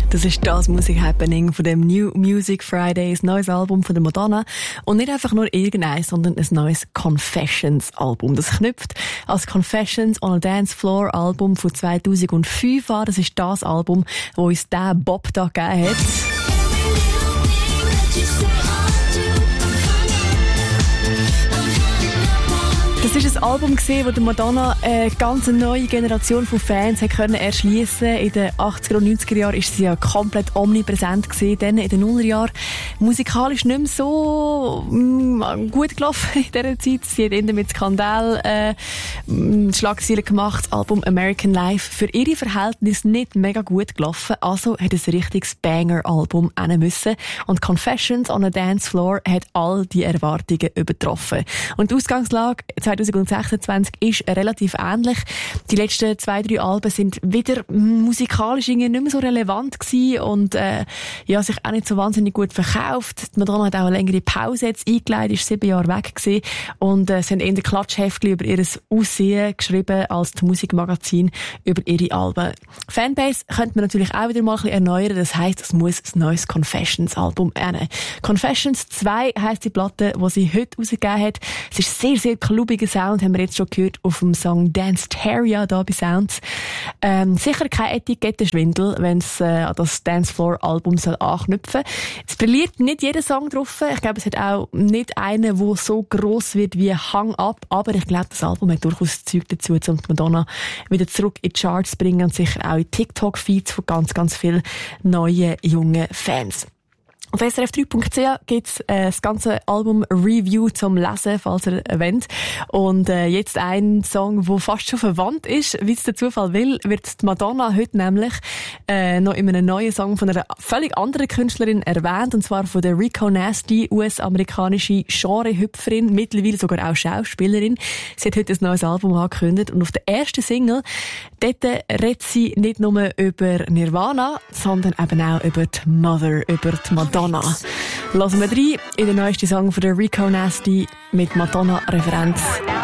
Das ist das Musik-Happening von dem New Music Friday, ein neues Album von der Madonna. Und nicht einfach nur irgendeins, sondern ein neues Confessions-Album. Das knüpft als Confessions on a Dance Floor Album von 2005 an. Das ist das Album, das uns der Bob da gegeben hat. Das war ein Album, das der Madonna eine ganz neue Generation von Fans erschliessen konnte. In den 80er und 90er Jahren war sie ja komplett omnipräsent gewesen. Dann in den 0er Jahren musikalisch nicht mehr so gut gelaufen in dieser Zeit. Sie hat eher mit Skandal Schlagzeilen gemacht. Das Album American Life für ihre Verhältnisse nicht mega gut gelaufen. Also hat ein richtiges Banger-Album rein müssen. Und Confessions on a Dance Floor hat all die Erwartungen übertroffen. Und die Ausgangslage 2026 ist relativ ähnlich. Die letzten 2-3 Alben sind wieder musikalisch nicht mehr so relevant gewesen und sich auch nicht so wahnsinnig gut verkauft. Die Madonna hat auch eine längere Pause jetzt eingeleitet, ist 7 Jahre weg gewesen und sie haben eher Klatschheftchen über ihr Aussehen geschrieben als das Musikmagazin über ihre Alben. Fanbase könnte man natürlich auch wieder mal ein bisschen erneuern. Das heisst, es muss ein neues Confessions-Album ernten. Confessions 2 heisst die Platte, die sie heute rausgegeben hat. Es ist sehr, sehr klubiger Sound, haben wir jetzt schon gehört auf dem Song Dance-Teria da bei Sounds. Sicher kein Etikettenschwindel, wenn es an das Dancefloor-Album anknüpfen soll. Es verliert nicht jeder Song drauf. Ich glaube, es hat auch nicht einen, der so gross wird wie Hang Up, aber ich glaube, das Album hat durchaus Zeug dazu, um Madonna wieder zurück in die Charts zu bringen und sicher auch in TikTok-Feeds von ganz, ganz vielen neuen, jungen Fans. Auf srf3.ch gibt's das ganze Album Review zum Lesen, falls ihr wollt. Und jetzt ein Song, der fast schon verwandt ist, wie es der Zufall will, wird die Madonna heute nämlich noch in einem neuen Song von einer völlig anderen Künstlerin erwähnt, und zwar von der Rico Nasty, US-amerikanische Genre-Hüpferin, mittlerweile sogar auch Schauspielerin. Sie hat heute ein neues Album angekündigt und auf der ersten Single, dort redet sie nicht nur über Nirvana, sondern eben auch über die Mother, über die Madonna. Lassen wir rein in den neuesten Song von der Rico Nasty mit Madonna-Referenz.